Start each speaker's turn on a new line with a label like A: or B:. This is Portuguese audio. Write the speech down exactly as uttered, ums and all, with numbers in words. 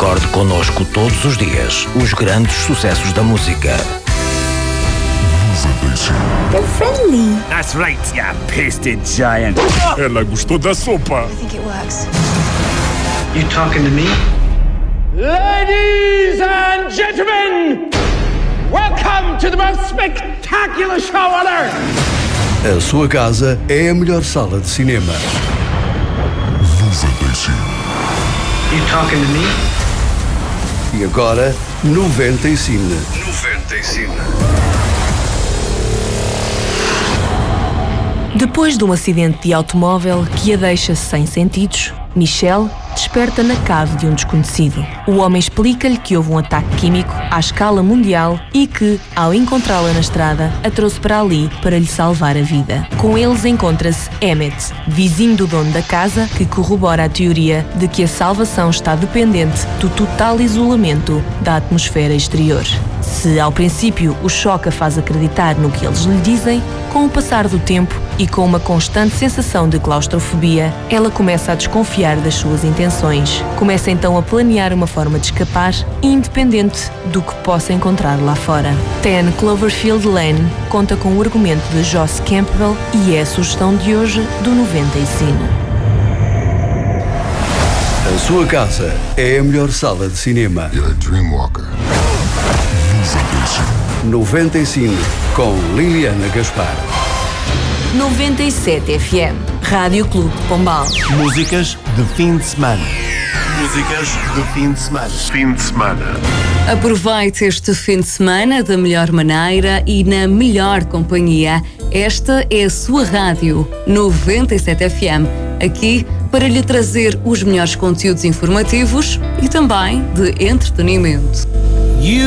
A: Recorde connosco todos os dias os grandes sucessos da música.
B: They're friendly.
C: That's right, you pasted giant.
D: Ela gostou da sopa.
B: I think it works.
E: You talking to me?
F: Ladies and gentlemen, welcome to the most spectacular show on earth.
G: A sua casa é a melhor sala de cinema.
E: You talking to me?
G: E agora, noventa e Cine.
H: noventa e Cine.
I: Depois de um acidente de automóvel que a deixa sem sentidos, Michelle desperta na cave de um desconhecido. O homem explica-lhe que houve um ataque químico à escala mundial e que, ao encontrá-la na estrada, a trouxe para ali para lhe salvar a vida. Com eles encontra-se Emmett, vizinho do dono da casa, que corrobora a teoria de que a salvação está dependente do total isolamento da atmosfera exterior. Se, ao princípio, o choque a faz acreditar no que eles lhe dizem, com o passar do tempo e com uma constante sensação de claustrofobia, ela começa a desconfiar das suas intenções. Começa então a planear uma forma de escapar, independente do que possa encontrar lá fora. Ten Cloverfield Lane conta com o argumento de Joss Campbell e é a sugestão de hoje do noventa e Cine.
G: A sua casa é a melhor sala de cinema.
H: You're a dreamwalker.
G: noventa e Cine, com Liliana Gaspar.
I: noventa e sete F M, Rádio Clube de Pombal.
J: Músicas de fim de semana. Músicas de fim de semana.
H: Fim de semana.
K: Aproveite este fim de semana da melhor maneira e na melhor companhia. Esta é a sua rádio, noventa e sete F M, aqui para lhe trazer os melhores conteúdos informativos e também de entretenimento.